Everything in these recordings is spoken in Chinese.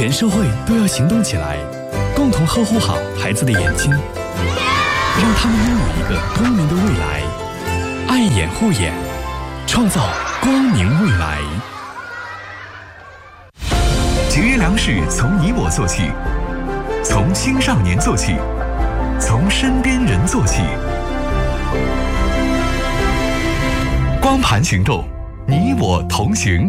全社会都要行动起来，共同呵护好孩子的眼睛，让他们拥有一个光明的未来。爱眼护眼，创造光明未来。 节约粮食从你我做起，从青少年做起，从身边人做起。光盘行动，你我同行。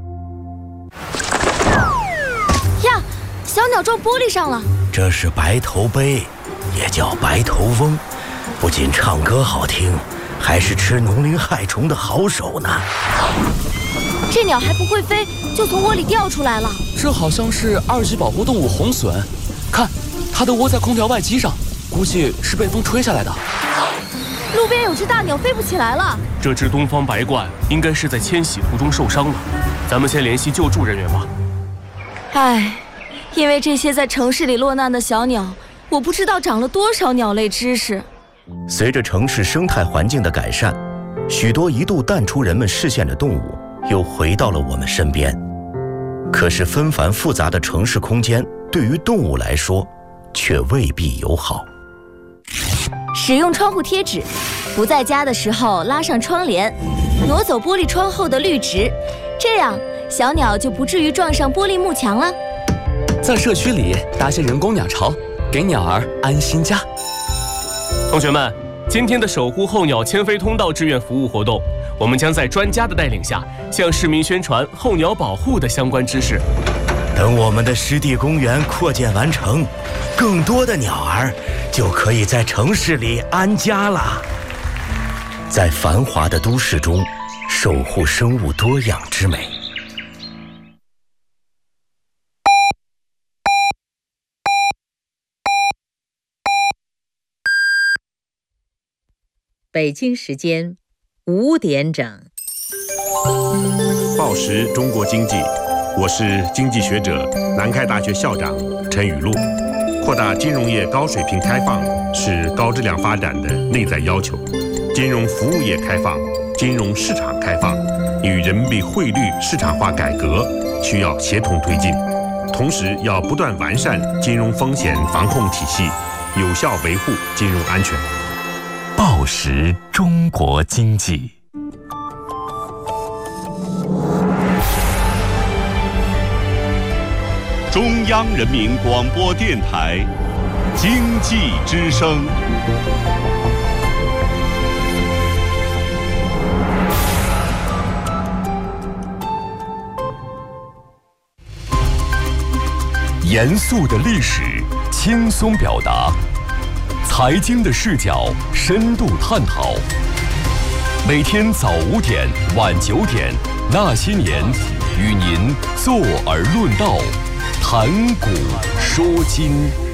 呀，小鸟撞玻璃上了。 这是白头鹎，也叫白头翁，不仅唱歌好听，还是吃农林害虫的好手呢。 这鸟还不会飞，就从窝里掉出来了。 这好像是2级保护动物红隼，看，它都窝在空调外机上，估计是被风吹下来的。 路边有只大鸟飞不起来了。 这只东方白鹳应该是在迁徙途中受伤了，咱们先联系救助人员吧。 唉，因为这些在城市里落难的小鸟，我不知道长了多少鸟类知识。 随着城市生态环境的改善，许多一度淡出人们视线的动物又回到了我们身边。可是纷繁复杂的城市空间对于动物来说却未必友好。 使用窗户贴纸，不在家的时候拉上窗帘，挪走玻璃窗后的绿植，这样小鸟就不至于撞上玻璃幕墙了。 在社区里搭些人工鸟巢，给鸟儿安心家。 同学们，今天的守护候鸟迁飞通道志愿服务活动，我们将在专家的带领下，向市民宣传候鸟保护的相关知识。 等我们的湿地公园扩建完成，更多的鸟儿就可以在城市里安家了。在繁华的都市中，守护生物多样之美。 北京时间5点整。 报时中国经济，我是经济学者、南开大学校长陈雨露。扩大金融业高水平开放是高质量发展的内在要求。金融服务业开放、金融市场开放与人民币汇率市场化改革需要协同推进，同时要不断完善金融风险防控体系，有效维护金融安全。 报时中国经济。 中央人民广播电台经济之声。 严肃的历史，轻松表达；财经的视角，深度探讨。每天早5点、晚9点，那些年，与您坐而论道，谈古说今。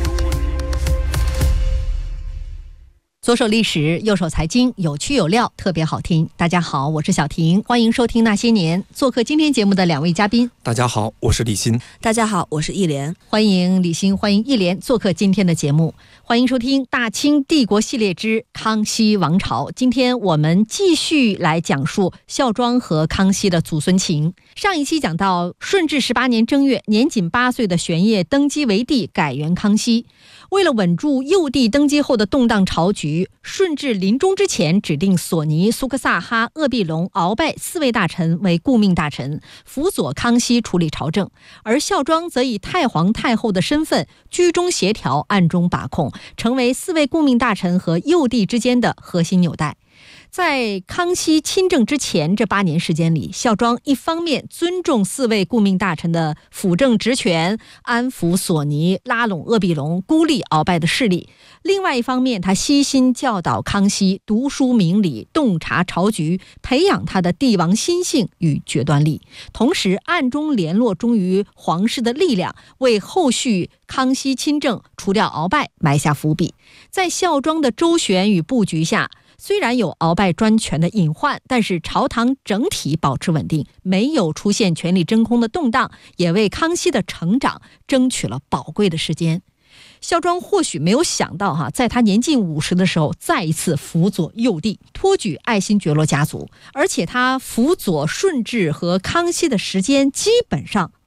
左手历史，右手财经，有趣有料，特别好听。大家好，我是小婷，欢迎收听那些年。做客今天节目的2位嘉宾。 大家好，我是李欣。 大家好，我是易莲。 欢迎李欣，欢迎易莲做客今天的节目。欢迎收听大清帝国系列之康熙王朝。今天我们继续来讲述孝庄和康熙的祖孙情。上一期讲到顺治18年正月，年仅8岁的玄烨登基为帝，改元康熙。为了稳住幼帝登基后的动荡朝局，顺治临终之前指定索尼、苏克萨哈、鄂必隆、鳌拜4位大臣为顾命大臣，辅佐康熙处理朝政，而孝庄则以太皇太后的身份居中协调，暗中把控，成为4位顾命大臣和幼帝之间的核心纽带。在康熙亲政之前这8年时间里，孝庄一方面尊重4位顾命大臣的辅政职权，安抚索尼，拉拢鄂必隆，孤立鳌拜的势力；另外一方面，他悉心教导康熙读书明理，洞察朝局，培养他的帝王心性与决断力，同时暗中联络忠于皇室的力量，为后续康熙亲政除掉鳌拜埋下伏笔。在孝庄的周旋与布局下，虽然有鳌拜专权的隐患，但是朝堂整体保持稳定，没有出现权力真空的动荡，也为康熙的成长争取了宝贵的时间。孝庄或许没有想到在他年近50的时候，再一次辅佐幼帝，托举爱新觉罗家族，而且他辅佐顺治和康熙的时间基本上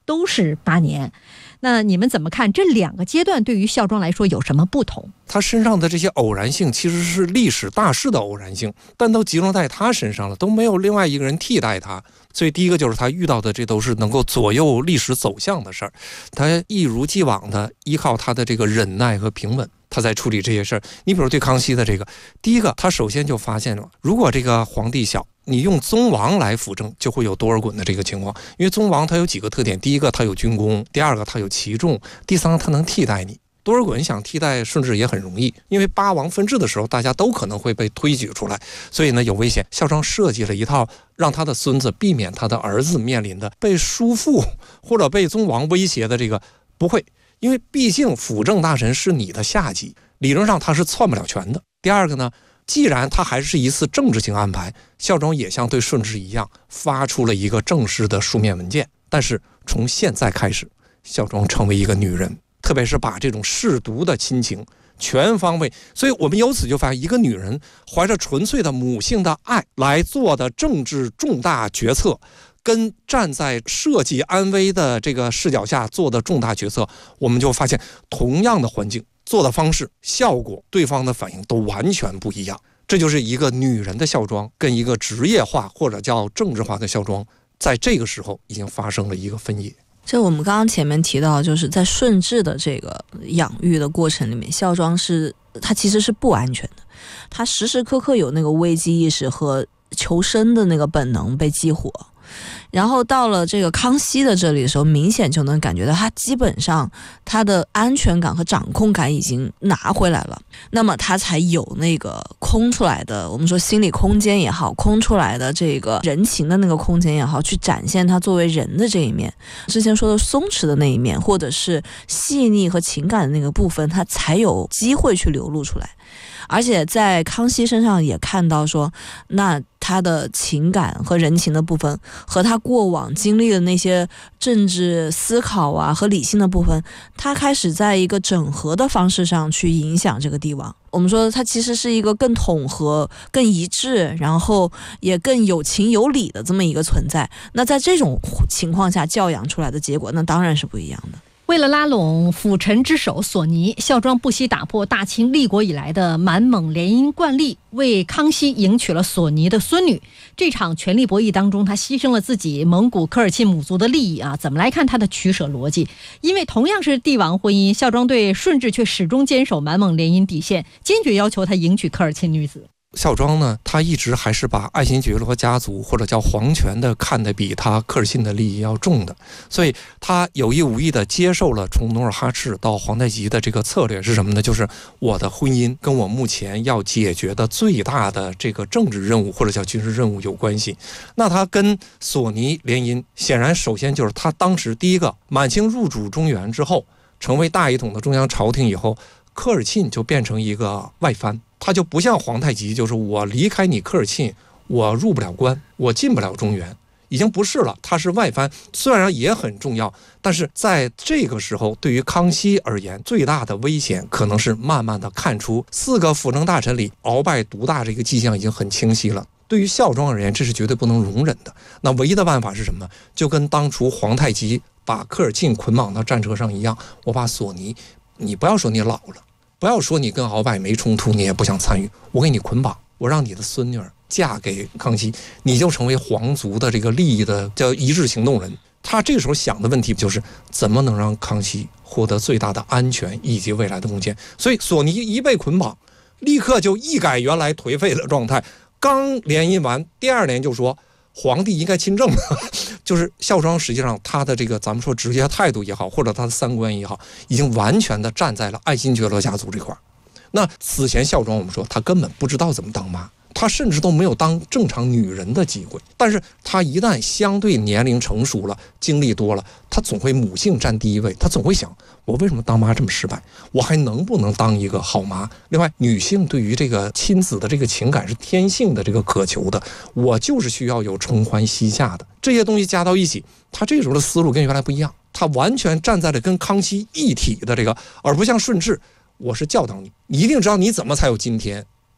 都是8年。那你们怎么看这2个阶段对于孝庄来说有什么不同？ 他身上的这些偶然性其实是历史大势的偶然性，但都集中在他身上了，都没有另外一个人替代他。所以第一个就是他遇到的这都是能够左右历史走向的事儿，他一如既往的依靠他的这个忍耐和平稳，他在处理这些事儿。你比如对康熙的这个，第一个他首先就发现了，如果这个皇帝小，你用宗王来辅政，就会有多尔衮的这个情况。因为宗王他有几个特点，第一个他有军功，第二个他有骑重，第三个他能替代你。多尔衮想替代顺治也很容易，因为8王分治的时候大家都可能会被推举出来，所以呢有危险。孝庄设计了一套让他的孙子避免他的儿子面临的被叔父或者被宗王威胁的这个不会，因为毕竟辅政大臣是你的下级，理论上他是篡不了权的。第二个呢，既然他还是一次政治性安排，孝庄也像对顺治一样发出了一个正式的书面文件，但是从现在开始，孝庄成为一个女人，特别是把这种舐犊的亲情全方位，所以我们由此就发现，一个女人怀着纯粹的母性的爱来做的政治重大决策，跟站在社稷安危的这个视角下做的重大决策，我们就发现同样的环境做的方式效果，对方的反应都完全不一样。这就是一个女人的孝庄跟一个职业化或者叫政治化的孝庄，在这个时候已经发生了一个分野。 就我们刚刚前面提到，就是在顺治的这个养育的过程里面，孝庄它其实是不安全的，它时时刻刻有那个危机意识和求生的那个本能被激活。然后到了这个康熙的这里的时候，明显就能感觉到他基本上他的安全感和掌控感已经拿回来了，那么他才有那个空出来的，我们说心理空间也好，空出来的这个人情的那个空间也好，去展现他作为人的这一面，之前说的松弛的那一面，或者是细腻和情感的那个部分，他才有机会去流露出来。而且在康熙身上也看到说，那他的情感和人情的部分和他过往经历的那些政治思考啊和理性的部分，他开始在一个整合的方式上去影响这个帝王。我们说他其实是一个更统合、更一致，然后也更有情有理的这么一个存在。那在这种情况下教养出来的结果，那当然是不一样的。 为了拉拢辅臣之首索尼，孝庄不惜打破大清立国以来的满蒙联姻惯例，为康熙迎娶了索尼的孙女。这场权力博弈当中，他牺牲了自己蒙古科尔沁母族的利益啊！怎么来看他的取舍逻辑？因为同样是帝王婚姻，孝庄对顺治却始终坚守满蒙联姻底线，坚决要求他迎娶科尔沁女子。 孝庄呢，他一直还是把爱新觉罗家族或者叫皇权的看得比他科尔沁的利益要重的，所以他有意无意的接受了从努尔哈赤到皇太极的这个策略是什么呢？就是我的婚姻跟我目前要解决的最大的这个政治任务或者叫军事任务有关系。那他跟索尼联姻，显然首先就是他当时第一个，满清入主中原之后，成为大一统的中央朝廷以后，科尔沁就变成一个外藩。他就不像皇太极，就是我离开你科尔沁，我入不了关，我进不了中原，已经不是了。他是外藩，虽然也很重要，但是在这个时候，对于康熙而言，最大的危险可能是慢慢的看出4个辅政大臣里鳌拜独大这个迹象已经很清晰了。对于孝庄而言，这是绝对不能容忍的。那唯一的办法是什么？就跟当初皇太极把科尔沁捆绑到战车上一样，我把索尼，你不要说你老了，不要说你跟鳌拜没冲突，你也不想参与，我给你捆绑，我让你的孙女儿嫁给康熙，你就成为皇族的这个利益的叫一致行动人。他这个时候想的问题就是怎么能让康熙获得最大的安全以及未来的贡献。所以索尼一被捆绑，立刻就一改原来颓废的状态，刚联姻完第2年就说皇帝应该亲政，就是孝庄实际上他的这个咱们说职业态度也好，或者他的三观也好，已经完全的站在了爱新觉罗家族这块。那此前孝庄我们说他根本不知道怎么当妈，他甚至都没有当正常女人的机会。但是他一旦相对年龄成熟了，经历多了，他总会母性占第一位，他总会想我为什么当妈这么失败，我还能不能当一个好妈。另外女性对于这个亲子的这个情感是天性的这个渴求的，我就是需要有承欢膝下的这些东西加到一起，他这时候的思路跟原来不一样，他完全站在了跟康熙一体的这个，而不像顺治我是教导你，你一定知道你怎么才有今天，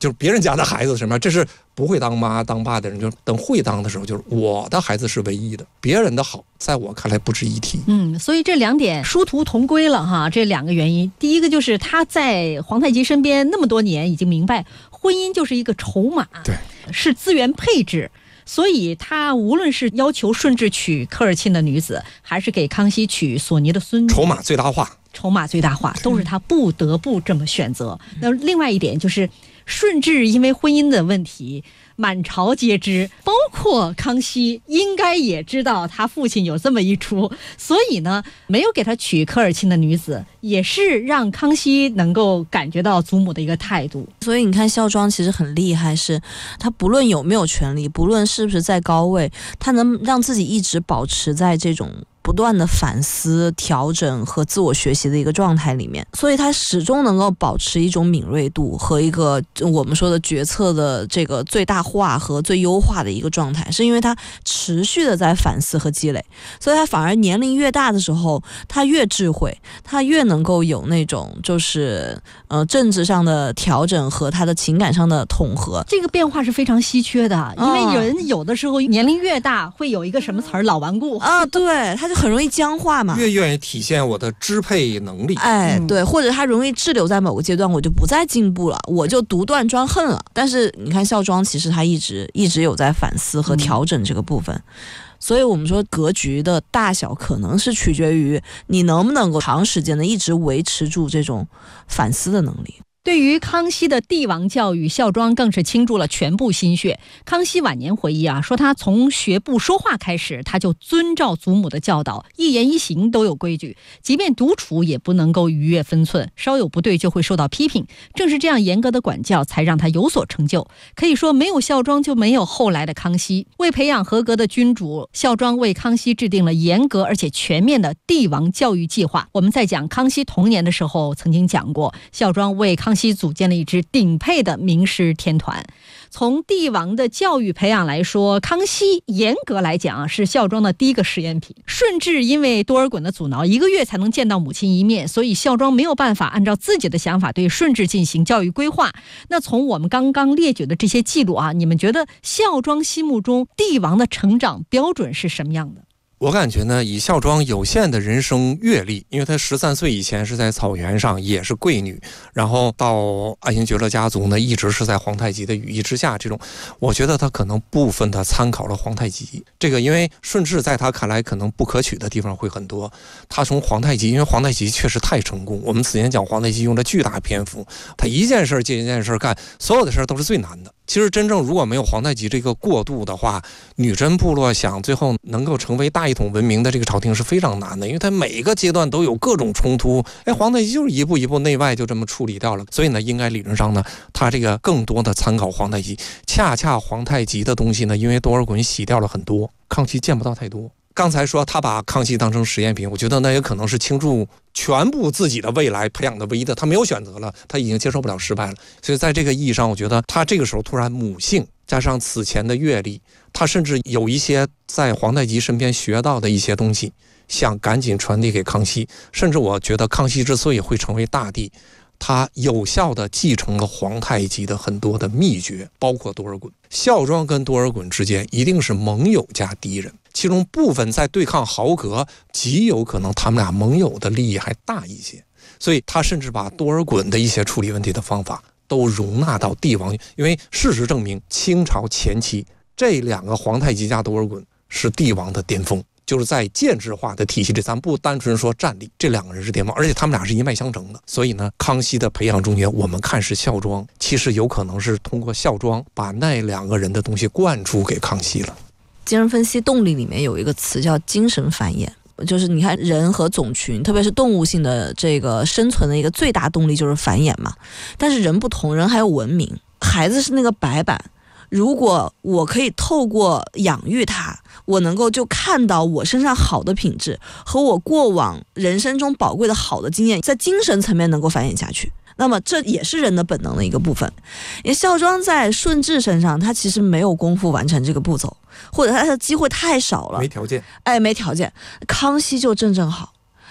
就是别人家的孩子什么，这是不会当妈当爸的人，就等会当的时候，就是我的孩子是唯一的，别人的好在我看来不值一提。 所以这2点殊途同归了哈。这2个原因，第一个就是他在皇太极身边那么多年，已经明白婚姻就是一个筹码， 对， 是资源配置。所以他无论是要求顺治娶科尔沁的女子，还是给康熙娶索尼的孙女， 筹码最大化， 都是他不得不这么选择。那另外一点就是顺治因为婚姻的问题满朝皆知，包括康熙应该也知道他父亲有这么一出，所以呢没有给他娶科尔沁的女子，也是让康熙能够感觉到祖母的一个态度。 所以你看孝庄其实很厉害，是他不论有没有权利，不论是不是在高位，他能让自己一直保持在这种不断的反思、调整和自我学习的一个状态里面，所以他始终能够保持一种敏锐度和一个我们说的决策的这个最大化和最优化的一个状态，是因为他持续的在反思和积累，所以他反而年龄越大的时候，他越智慧，他越能够有那种就是政治上的调整和他的情感上的统合。 这个变化是非常稀缺的，因为人有的时候年龄越大会有一个什么词儿老顽固啊，对，他就很容易僵化嘛， 越愿意体现我的支配能力， 对，或者他容易滞留在某个阶段，我就不再进步了，我就独断专横了。但是你看孝庄其实他一直有在反思和调整这个部分，所以我们说格局的大小可能是取决于你能不能够长时间的一直维持住这种反思的能力。 对于康熙的帝王教育，孝庄更是倾注了全部心血。康熙晚年回忆说他从学步说话开始，他就遵照祖母的教导，一言一行都有规矩，即便独处也不能够逾越分寸，稍有不对就会受到批评。正是这样严格的管教，才让他有所成就。可以说没有孝庄就没有后来的康熙。为培养合格的君主，孝庄为康熙制定了严格而且全面的帝王教育计划。我们在讲康熙童年的时候曾经讲过，孝庄为康熙组建了一支顶配的名师天团。从帝王的教育培养来说，康熙严格来讲是孝庄的第一个实验品。顺治因为多尔衮的阻挠，1个月才能见到母亲一面，所以孝庄没有办法按照自己的想法对顺治进行教育规划。那从我们刚刚列举的这些记录你们觉得孝庄心目中帝王的成长标准是什么样的？ 我感觉呢，以孝庄有限的人生阅历，因为她13岁以前是在草原上，也是贵女，然后到爱新觉罗家族呢，一直是在皇太极的羽翼之下，这种我觉得她可能部分的参考了皇太极。这个因为顺治在他看来可能不可取的地方会很多，他从皇太极，因为皇太极确实太成功，我们此前讲皇太极用了巨大篇幅，他一件事接一件事干，所有的事都是最难的。其实真正如果没有皇太极这个过渡的话，女真部落想最后能够成为大一统文明的这个朝廷是非常难的，因为它每个阶段都有各种冲突，皇太极就是一步一步内外就这么处理掉了。所以呢，应该理论上呢，他这个更多的参考皇太极。恰恰皇太极的东西呢，因为多尔衮洗掉了很多，康熙见不到太多。刚才说他把康熙当成实验品，我觉得那也可能是倾注全部自己的未来培养的唯一的，他没有选择了，他已经接受不了失败了。所以在这个意义上，我觉得他这个时候突然母性加上此前的阅历，他甚至有一些在皇太极身边学到的一些东西，想赶紧传递给康熙。甚至我觉得康熙之所以会成为大帝，他有效地继承了皇太极的很多的秘诀，包括多尔衮。孝庄跟多尔衮之间一定是盟友加敌人，其中部分在对抗豪格，极有可能他们俩盟友的利益还大一些。所以他甚至把多尔衮的一些处理问题的方法都容纳到帝王，因为事实证明清朝前期这2个皇太极加多尔衮是帝王的巅峰，就是在建制化的体系里，咱不单纯说战力，这2个人是巅峰，而且他们俩是一脉相承的。所以呢，康熙的培养中间，我们看是孝庄，其实有可能是通过孝庄把那2个人的东西灌输给康熙了。 精神分析动力里面有一个词叫精神繁衍，就是你看人和种群，特别是动物性的这个生存的一个最大动力就是繁衍嘛。但是人不同，人还有文明，孩子是那个白板，如果我可以透过养育他，我能够就看到我身上好的品质和我过往人生中宝贵的好的经验，在精神层面能够繁衍下去，那么这也是人的本能的一个部分。因为孝庄在顺治身上，他其实没有功夫完成这个步骤，或者他的机会太少了， 没条件。 没条件。康熙就正好，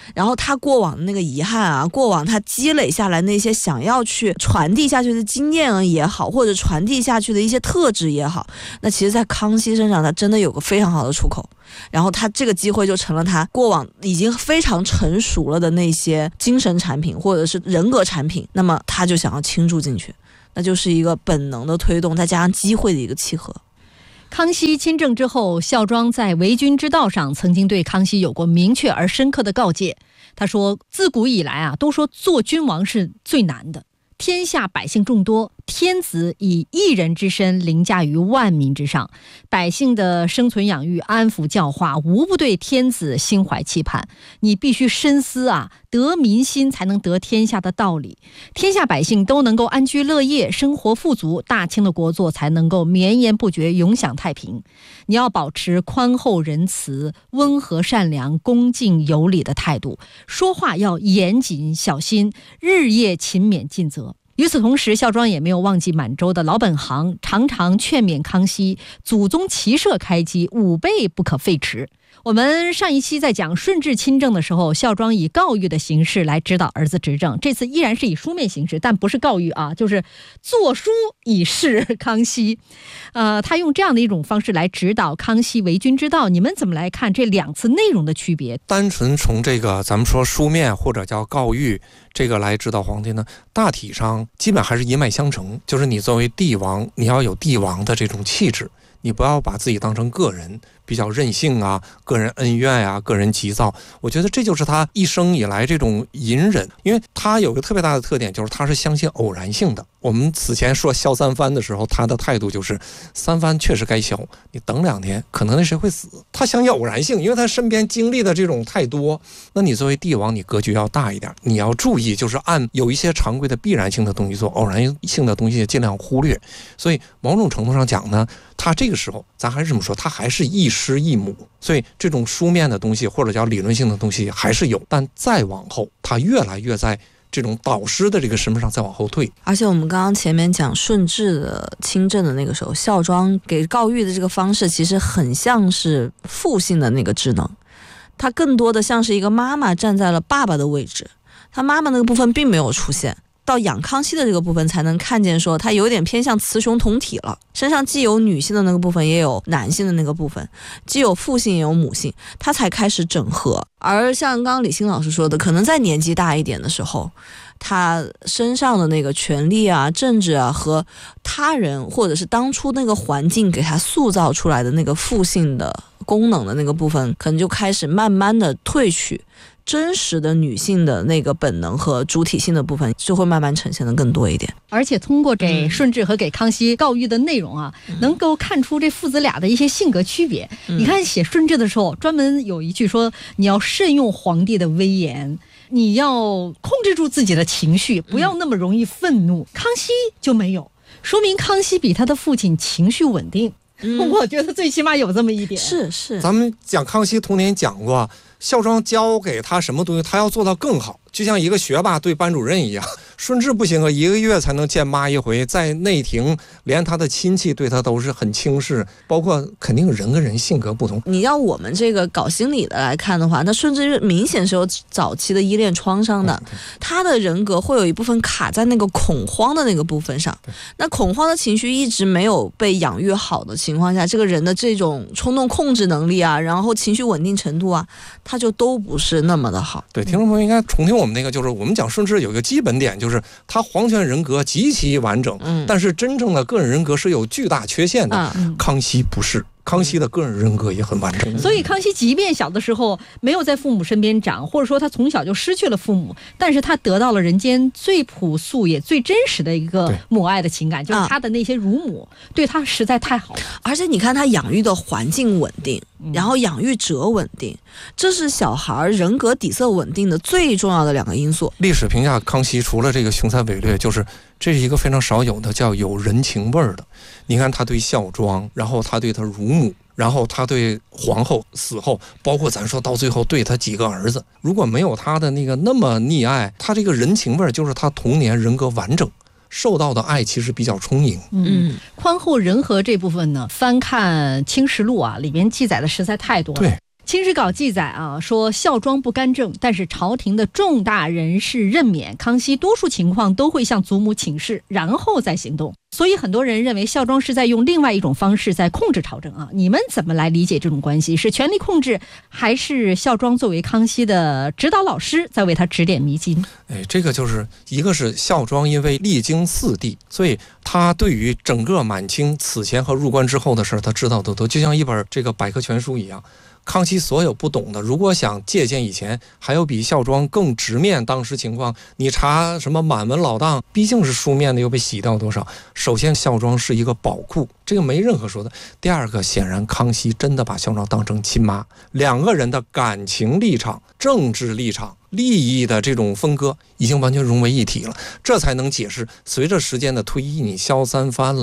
然后他过往的那个遗憾啊，过往他积累下来那些想要去传递下去的经验也好，或者传递下去的一些特质也好，那其实在康熙身上他真的有个非常好的出口，然后他这个机会就成了他过往已经非常成熟了的那些精神产品或者是人格产品，那么他就想要倾注进去，那就是一个本能的推动再加上机会的一个契合。 康熙亲政之后，孝庄在为君之道上曾经对康熙有过明确而深刻的告诫。他说，自古以来啊，都说做君王是最难的，天下百姓众多，天子以一人之身凌驾于万民之上，百姓的生存养育、安抚教化，无不对天子心怀期盼。你必须深思啊，得民心才能得天下的道理。天下百姓都能够安居乐业，生活富足，大清的国祚才能够绵延不绝，永享太平。你要保持宽厚仁慈、温和善良、恭敬有礼的态度，说话要严谨小心，日夜勤勉尽责。与此同时，孝庄也没有忘记满洲的老本行，常常劝勉康熙，祖宗骑射开基，武备不可废弛。我们上一期在讲顺治亲政的时候，孝庄以告谕的形式来指导儿子执政，这次依然是以书面形式，但不是告谕啊，就是作书以示康熙。他用这样的一种方式来指导康熙为君之道，你们怎么来看这两次内容的区别？ 单纯从这个咱们说书面或者叫告谕这个来指导皇帝呢，大体上基本还是一脉相承，就是你作为帝王，你要有帝王的这种气质，你不要把自己当成个人比较任性啊，个人恩怨啊，个人急躁。我觉得这就是他一生以来这种隐忍，因为他有个特别大的特点，就是他是相信偶然性的。我们此前说削三藩的时候，他的态度就是三藩确实该削，你等2天可能那谁会死，他相信偶然性，因为他身边经历的这种太多。那你作为帝王，你格局要大一点，你要注意就是按有一些常规的必然性的东西做，偶然性的东西尽量忽略。所以某种程度上讲呢，他这个时候咱还是这么说，他还是一师一母，所以这种书面的东西或者叫理论性的东西还是有，但再往后他越来越在这种导师的这个身份上再往后退。 而且我们刚刚前面讲顺治的亲政的那个时候，孝庄给告谕的这个方式其实很像是父性的那个职能，他更多的像是一个妈妈站在了爸爸的位置，他妈妈那个部分并没有出现，到养康熙的这个部分才能看见说他有点偏向雌雄同体了，身上既有女性的那个部分也有男性的那个部分，既有父性也有母性，他才开始整合。而像刚刚李欣老师说的，可能在年纪大一点的时候，他身上的那个权力啊、政治啊和他人或者是当初那个环境给他塑造出来的那个父性的功能的那个部分，可能就开始慢慢的褪去，真实的女性的那个本能和主体性的部分就会慢慢呈现的更多一点。 而且通过给顺治和给康熙告谕的内容啊，能够看出这父子俩的一些性格区别。你看写顺治的时候，专门有一句说你要慎用皇帝的威严，你要控制住自己的情绪，不要那么容易愤怒。康熙就没有，说明康熙比他的父亲情绪稳定。我觉得最起码有这么一点。 是咱们讲康熙童年讲过，孝庄教给他什么东西，他要做到更好，就像一个学霸对班主任一样。顺治不行啊，1个月才能见妈一回，在内廷连他的亲戚对他都是很轻视，包括肯定人跟人性格不同。 你要我们这个搞心理的来看的话，那顺治明显是有早期的依恋创伤的，他的人格会有一部分卡在那个恐慌的那个部分上，那恐慌的情绪一直没有被养育好的情况下，这个人的这种冲动控制能力啊，然后情绪稳定程度啊，他就都不是那么的好。 对，听众朋友应该重听我们那个，就是我们讲顺治有一个基本点，就是他皇权人格极其完整，但是真正的个人人格是有巨大缺陷的。康熙不是，康熙的个人人格也很完整。 所以康熙即便小的时候没有在父母身边长，或者说他从小就失去了父母，但是他得到了人间最朴素也最真实的一个母爱的情感，就是他的那些乳母对他实在太好了。 而且你看他养育的环境稳定，然后养育者稳定，这是小孩人格底色稳定的最重要的2个因素。 历史评价康熙除了这个雄才伟略，就是这是一个非常少有的叫有人情味儿的。你看他对孝庄，然后他对他乳母，然后他对皇后死后，包括咱说到最后对他几个儿子，如果没有他的那个那么溺爱，他这个人情味儿就是他童年人格完整，受到的爱其实比较充盈。 宽厚仁和这部分呢，翻看《清实录》啊，里面记载的实在太多了。 对， 清史稿记载啊，说孝庄不干政，但是朝廷的重大人事任免，康熙多数情况都会向祖母请示，然后再行动。所以很多人认为孝庄是在用另外一种方式在控制朝政啊。你们怎么来理解这种关系？是权力控制，还是孝庄作为康熙的指导老师，在为他指点迷津？ 这个就是一个是孝庄，因为历经4帝，所以他对于整个满清此前和入关之后的事他知道的多，就像一本这个百科全书一样。康熙所有不懂的，如果想借鉴以前，还有比孝庄更直面当时情况。你查什么满文老档，毕竟是书面的，又被洗掉多少。首先，孝庄是一个宝库，这个没任何说的。第二个，显然康熙真的把孝庄当成亲妈，两个人的感情立场、政治立场、利益的这种分割已经完全融为一体了，这才能解释随着时间的推移，你萧三藩了。